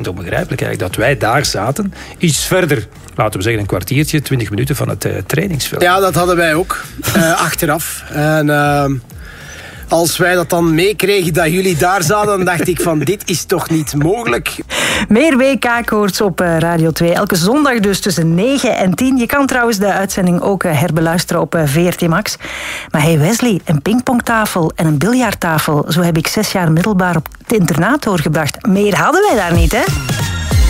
volkomen onbegrijpelijk eigenlijk dat wij daar zaten. Iets verder, laten we zeggen een kwartiertje, 20 minuten van het trainingsveld. Ja, dat hadden wij ook. Achteraf. En als wij dat dan meekregen dat jullie daar zaten, dan dacht ik van dit is toch niet mogelijk. Meer WK-koorts op Radio 2. Elke zondag dus tussen 9 en 10. Je kan trouwens de uitzending ook herbeluisteren op VRT Max. Maar hey Wesley, een pingpongtafel en een biljarttafel. Zo heb ik 6 jaar middelbaar op het internaat doorgebracht. Meer hadden wij daar niet, hè?